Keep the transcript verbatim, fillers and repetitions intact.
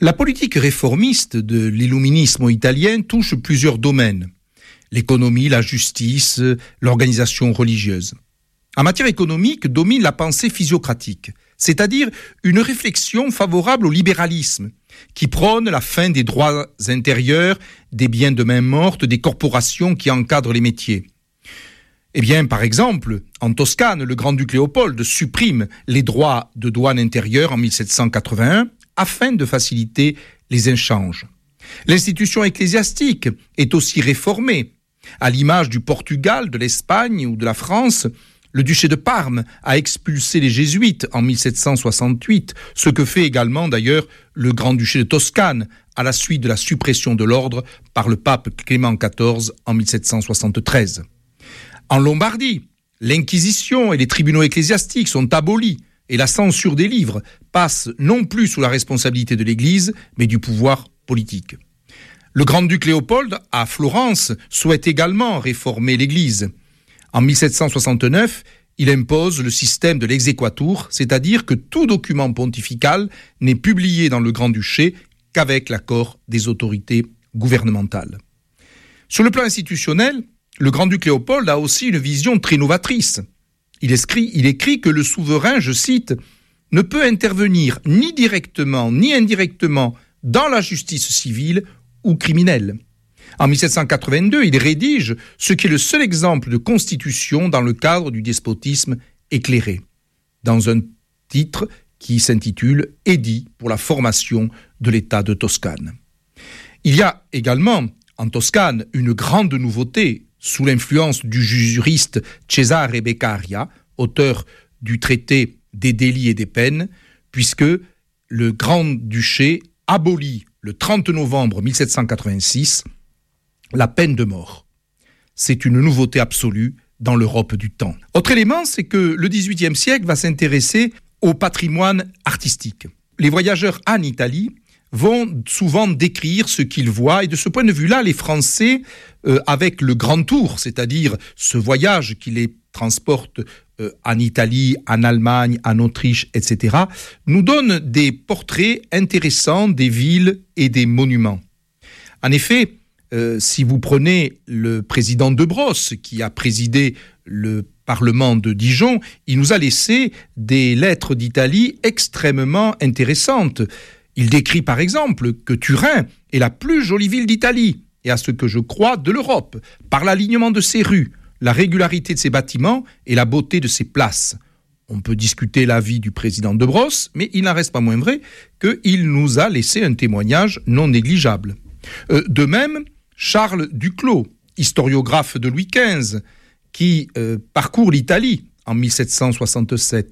La politique réformiste de l'illuminisme italien touche plusieurs domaines. L'économie, la justice, l'organisation religieuse. En matière économique, domine la pensée physiocratique, c'est-à-dire une réflexion favorable au libéralisme, qui prône la fin des droits intérieurs, des biens de main morte, des corporations qui encadrent les métiers. Eh bien, par exemple, en Toscane, le grand-duc Léopold supprime les droits de douane intérieure en mille sept cent quatre-vingt-un afin de faciliter les échanges. L'institution ecclésiastique est aussi réformée. À l'image du Portugal, de l'Espagne ou de la France, le duché de Parme a expulsé les jésuites en mille sept cent soixante-huit, ce que fait également d'ailleurs le grand-duché de Toscane à la suite de la suppression de l'ordre par le pape Clément quatorze en mille sept cent soixante-treize. En Lombardie, l'Inquisition et les tribunaux ecclésiastiques sont abolis et la censure des livres passe non plus sous la responsabilité de l'Église, mais du pouvoir politique. Le grand-duc Léopold, à Florence, souhaite également réformer l'Église. En mille sept cent soixante-neuf, il impose le système de l'exequatur, c'est-à-dire que tout document pontifical n'est publié dans le Grand-Duché qu'avec l'accord des autorités gouvernementales. Sur le plan institutionnel, le grand-duc Léopold a aussi une vision très novatrice. Il écrit, il écrit que le souverain, je cite, « ne peut intervenir ni directement ni indirectement dans la justice civile ou criminelle ». En mille sept cent quatre-vingt-deux, il rédige ce qui est le seul exemple de constitution dans le cadre du despotisme éclairé, dans un titre qui s'intitule « Édit pour la formation de l'État de Toscane ». Il y a également en Toscane une grande nouveauté sous l'influence du juriste Cesare Beccaria, auteur du traité des délits et des peines, puisque le Grand-Duché abolit le trente novembre mille sept cent quatre-vingt-six la peine de mort. C'est une nouveauté absolue dans l'Europe du temps. Autre élément, c'est que le dix-huitième siècle va s'intéresser au patrimoine artistique. Les voyageurs en Italie vont souvent décrire ce qu'ils voient, et de ce point de vue-là, les Français, euh, avec le Grand Tour, c'est-à-dire ce voyage qui les transporte euh, en Italie, en Allemagne, en Autriche, et cetera, nous donnent des portraits intéressants des villes et des monuments. En effet, euh, si vous prenez le président de Brosse, qui a présidé le Parlement de Dijon, il nous a laissé des lettres d'Italie extrêmement intéressantes. Il décrit par exemple que Turin est la plus jolie ville d'Italie, et à ce que je crois de l'Europe, par l'alignement de ses rues, la régularité de ses bâtiments et la beauté de ses places. On peut discuter l'avis du président de Brosse, mais il n'en reste pas moins vrai qu'il nous a laissé un témoignage non négligeable. Euh, de même, Charles Duclos, historiographe de Louis quinze, qui euh, parcourt l'Italie en mille sept cent soixante-sept,